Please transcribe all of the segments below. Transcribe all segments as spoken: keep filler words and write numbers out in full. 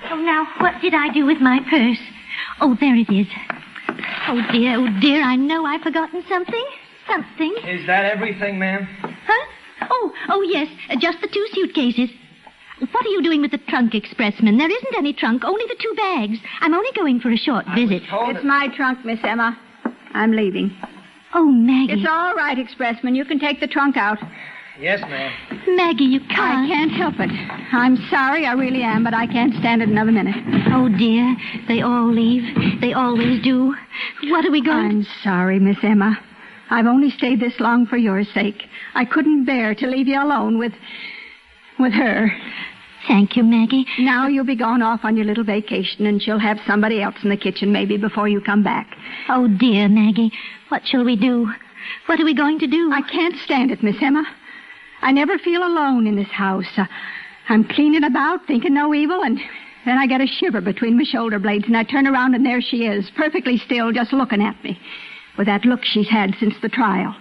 Oh, now, what did I do with my purse? Oh, there it is. Oh, dear, oh, dear, I know I've forgotten something. Something. Is that everything, ma'am? Huh? Oh, oh, yes, uh, just the two suitcases. What are you doing with the trunk, expressman? There isn't any trunk, only the two bags. I'm only going for a short I visit. was told It's that- my trunk, Miss Emma. I'm leaving. Oh, Maggie. It's all right, expressman. You can take the trunk out. Yes, ma'am. Maggie, you can't. I can't help it. I'm sorry, I really am, but I can't stand it another minute. Oh, dear, they all leave. They always do. What are we going I'm sorry, Miss Emma. I've only stayed this long for your sake. I couldn't bear to leave you alone with... with her. Thank you, Maggie. Now you'll be gone off on your little vacation, and she'll have somebody else in the kitchen maybe before you come back. Oh, dear, Maggie. What shall we do? What are we going to do? I can't stand it, Miss Emma. I never feel alone in this house. Uh, I'm cleaning about, thinking no evil, and then I get a shiver between my shoulder blades, and I turn around, and there she is, perfectly still, just looking at me, with that look she's had since the trial.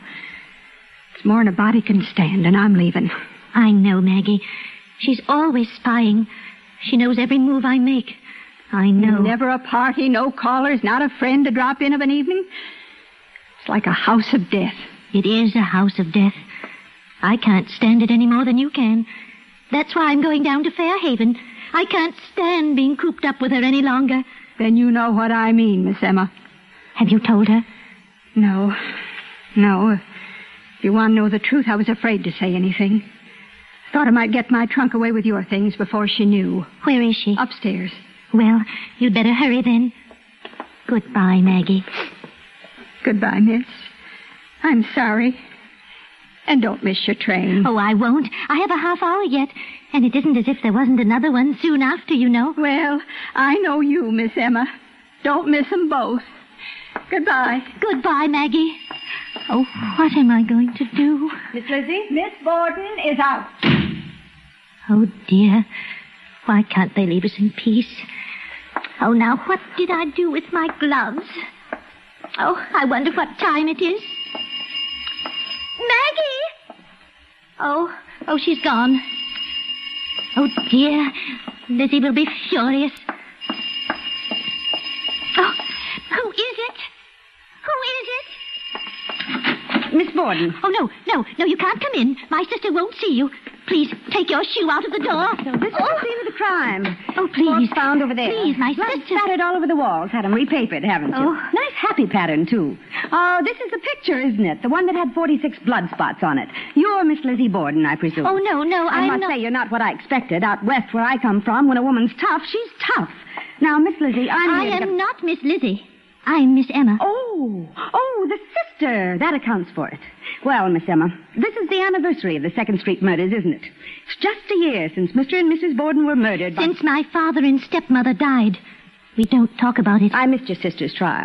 It's more than a body can stand, and I'm leaving. I know, Maggie. She's always spying. She knows every move I make. I know. Never a party, no callers, not a friend to drop in of an evening. It's like a house of death. It is a house of death. I can't stand it any more than you can. That's why I'm going down to Fairhaven. I can't stand being cooped up with her any longer. Then you know what I mean, Miss Emma. Have you told her? No. No. If you want to know the truth, I was afraid to say anything. Thought I might get my trunk away with your things before she knew. Where is she? Upstairs. Well, you'd better hurry then. Goodbye, Maggie. Goodbye, miss. I'm sorry. And don't miss your train. Oh, I won't. I have a half hour yet. And it isn't as if there wasn't another one soon after, you know. Well, I know you, Miss Emma. Don't miss them both. Goodbye. Goodbye, Maggie. Oh, what am I going to do? Miss Lizzie? Miss Borden is out. Oh, dear. Why can't they leave us in peace? Oh, now, what did I do with my gloves? Oh, I wonder what time it is. Maggie! Oh, oh, she's gone. Oh, dear. Lizzie will be furious. Oh, who is it? Who is it? Miss Borden. Oh, no, no, no, you can't come in. My sister won't see you. Please, take your shoe out of the door. So this is oh. the scene of the crime. Oh, please. Corpse found over there. Please, my Blood sister. spattered all over the walls. Had them repapered, haven't you? Oh. Nice happy pattern, too. Oh, this is the picture, isn't it? The one that had forty-six blood spots on it. You're Miss Lizzie Borden, I presume. Oh, no, no, I I'm must not. say you're not what I expected. Out west where I come from, when a woman's tough, she's tough. Now, Miss Lizzie, I'm I here to... am not Miss Lizzie. I'm Miss Emma. Oh, oh, the sister. That accounts for it. Well, Miss Emma, this is the anniversary of the Second Street murders, isn't it? It's just a year since Mister and Missus Borden were murdered by... Since my father and stepmother died. We don't talk about it. I missed your sister's trial.